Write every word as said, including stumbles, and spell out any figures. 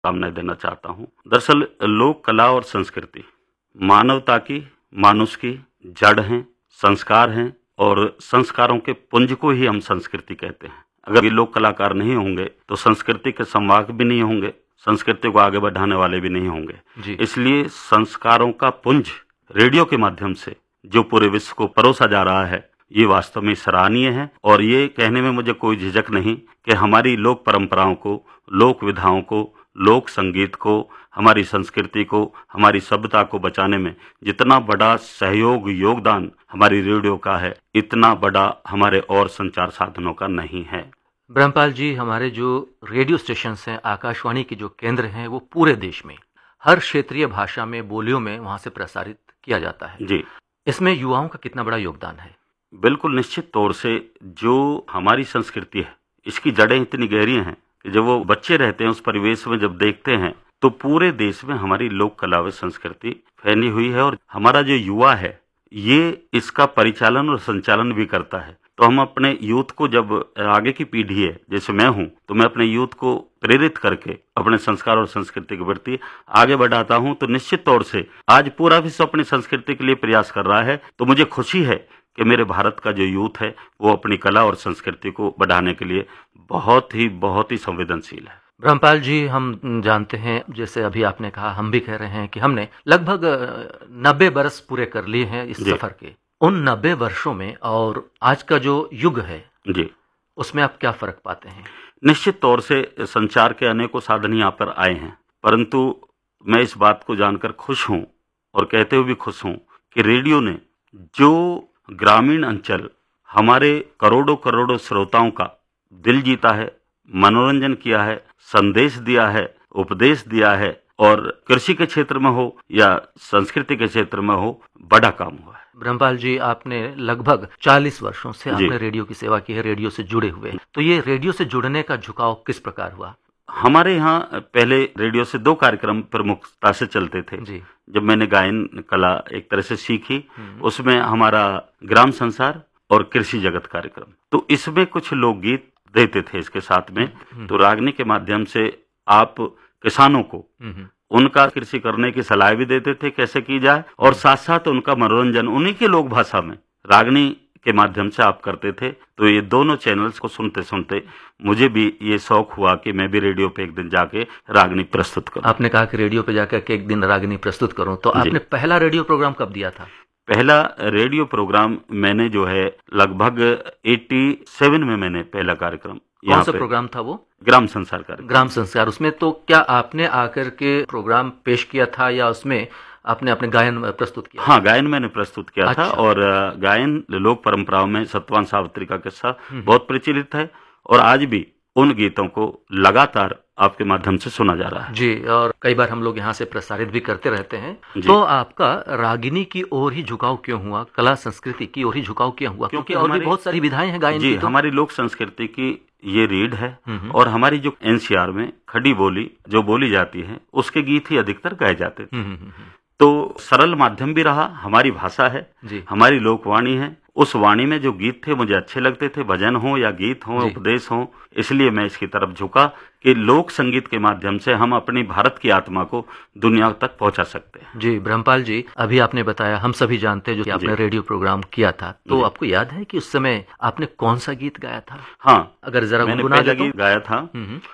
शुभकामनाएं देना चाहता हूँ। दरअसल लोक कला और संस्कृति मानवता की, मानुष की जड़ हैं, संस्कार हैं और संस्कारों के पुंज को ही हम संस्कृति कहते हैं। अगर ये लोक कलाकार नहीं होंगे तो संस्कृति के संवाहक भी नहीं होंगे, संस्कृति को आगे बढ़ाने वाले भी नहीं होंगे। इसलिए संस्कारों का पुंज रेडियो के माध्यम से जो पूरे विश्व को परोसा जा रहा है, ये वास्तव में सराहनीय है। और ये कहने में मुझे कोई झिझक नहीं कि हमारी लोक परंपराओं को, लोक विधाओं को, लोक संगीत को, हमारी संस्कृति को, हमारी सभ्यता को बचाने में जितना बड़ा सहयोग, योगदान हमारी रेडियो का है, इतना बड़ा हमारे और संचार साधनों का नहीं है। ब्रह्मपाल जी, हमारे जो रेडियो स्टेशन हैं, आकाशवाणी के जो केंद्र हैं, वो पूरे देश में हर क्षेत्रीय भाषा में, बोलियों में वहाँ से प्रसारित किया जाता है जी। इसमें युवाओं का कितना बड़ा योगदान है? बिल्कुल निश्चित तौर से जो हमारी संस्कृति है, इसकी जड़ें इतनी गहरी हैं कि जब वो बच्चे रहते हैं उस परिवेश में जब देखते हैं तो पूरे देश में हमारी लोक कला व संस्कृति फैली हुई है। और हमारा जो युवा है ये इसका परिचालन और संचालन भी करता है। तो हम अपने यूथ को, जब आगे की पीढ़ी है जैसे मैं हूँ, तो मैं अपने यूथ को प्रेरित करके अपने संस्कार और संस्कृति के प्रति आगे बढ़ाता हूँ। तो निश्चित तौर से आज पूरा विश्व अपनी संस्कृति के लिए प्रयास कर रहा है। तो मुझे खुशी है कि मेरे भारत का जो यूथ है वो अपनी कला और संस्कृति को बढ़ाने के लिए बहुत ही बहुत ही संवेदनशील है। ब्रह्मपाल जी, हम जानते हैं, जैसे अभी आपने कहा, हम भी कह रहे हैं कि हमने लगभग नब्बे बरस पूरे कर लिए हैं इस सफर के। उन नब्बे वर्षों में और आज का जो युग है जी, उसमें आप क्या फर्क पाते हैं? निश्चित तौर से संचार के अनेकों साधन यहाँ पर आए हैं, परंतु मैं इस बात को जानकर खुश हूँ और कहते हुए भी खुश हूँ कि रेडियो ने जो ग्रामीण अंचल हमारे करोड़ों करोड़ों श्रोताओं का दिल जीता है, मनोरंजन किया है, संदेश दिया है, उपदेश दिया है, और कृषि के क्षेत्र में हो या संस्कृति के क्षेत्र में हो, बड़ा काम हुआ है। ब्रह्मपाल जी, आपने लगभग चालीस वर्षों से आपने रेडियो की सेवा की है, रेडियो से जुड़े हुए। तो ये रेडियो से जुड़ने का झुकाव किस प्रकार हुआ? हमारे यहाँ पहले रेडियो से दो कार्यक्रम प्रमुखता से चलते थे जी। जब मैंने गायन कला एक तरह से सीखी, उसमें हमारा ग्राम संसार और कृषि जगत कार्यक्रम, तो इसमें कुछ लोकगीत देते थे इसके साथ में। तो रागनी के माध्यम से आप किसानों को उनका कृषि करने की सलाह भी देते थे कैसे की जाए, और साथ साथ उनका मनोरंजन उन्हीं की लोक भाषा में रागनी के माध्यम से आप करते थे। तो ये दोनों चैनल्स को सुनते सुनते मुझे भी ये शौक हुआ कि मैं भी रेडियो पे एक दिन जाके रागनी प्रस्तुत करूं। आपने कहा कि रेडियो पे जाकर के एक दिन रागनी प्रस्तुत करूं, तो आपने पहला रेडियो प्रोग्राम कब दिया था? पहला रेडियो प्रोग्राम मैंने जो है लगभग सत्तासी में मैंने पहला कार्यक्रम। कौन सा प्रोग्राम था वो? ग्राम संसार कार्यक्रम। ग्राम संसार। उसमें तो क्या आपने आकर के प्रोग्राम पेश किया था या उसमें आपने अपने गायन प्रस्तुत किया? हाँ, गायन मैंने प्रस्तुत किया अच्छा। था। और गायन लोक परंपराओं में सत्यवान सावित्री का किस्सा बहुत प्रचलित है और आज भी उन गीतों को लगातार आपके माध्यम से सुना जा रहा है जी। और कई बार हम लोग यहाँ से प्रसारित भी करते रहते हैं। तो आपका रागिनी की ओर ही झुकाव क्यों हुआ, कला संस्कृति की ओर ही झुकाव क्यों हुआ? क्योंकि और भी बहुत सारी विधाएं हैं गायन जी की। तो हमारी लोक संस्कृति की ये रीढ़ है और हमारी जो एनसीआर में खड़ी बोली जो बोली जाती है उसके गीत ही अधिकतर गाए जाते थे। तो सरल माध्यम भी रहा, हमारी भाषा है, हमारी लोकवाणी है। उस वाणी में जो गीत थे मुझे अच्छे लगते थे, भजन हो या गीत हो, उपदेश हो, इसलिए मैं इसकी तरफ झुका कि लोक संगीत के माध्यम से हम अपनी भारत की आत्मा को दुनिया तक पहुंचा सकते हैं। जी ब्रह्मपाल जी, अभी आपने बताया, हम सभी जानते हैं जो कि आपने रेडियो प्रोग्राम किया था, तो आपको याद है कि उस समय आपने कौन सा गीत गाया था? हाँ, अगर जरा मैंने पहला गीत गाया था